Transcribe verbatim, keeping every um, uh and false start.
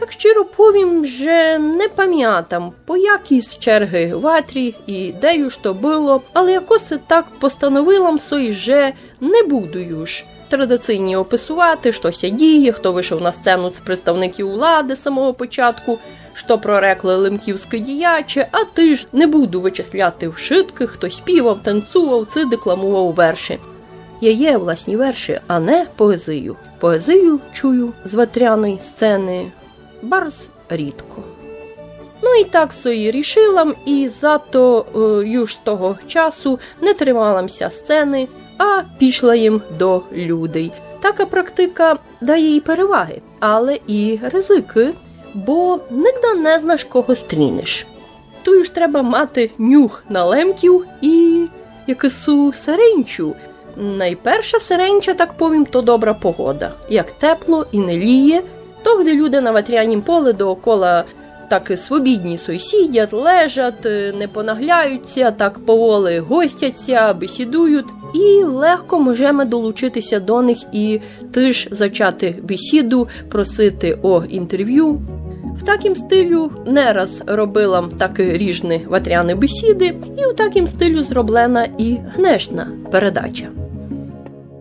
Так щиро повім, že не пам'ятам, по якійсь черги ватрі і дею ж то було, але якось так постановилам сой, že не буду юж традиційні описувати, що ся діє, хто вийшов на сцену з представників влади з самого початку, що прорекли лемківські діячі, а ти ж не буду вичисляти вшитких, хто співав, танцював, чи декламував верші. Я є власні верші, а не поезію. Поезію чую з ватряної сцени барз рідко. Ну і так сої рішилам, і зато е, юж з того часу не трималамся сцени, а пішла їм до людей. Така практика дає і переваги, але і ризики, бо нігде не знаєш, кого стрінеш. Тую ж треба мати нюх на лемків і якису сиренчу. Найперша сиренча, так повім, то добра погода. Як тепло і не ліє, то де люди на ватрянім полі доокола так свобідні сой сидять, лежать, не понагляються, так поволи гостяться, бесідують. І легко можемо долучитися до них і теж зачати бесіду, просити о інтерв'ю. В такім стилю не раз робила такі різні ватряні бесіди, і в такім стилю зроблена і гнешна передача.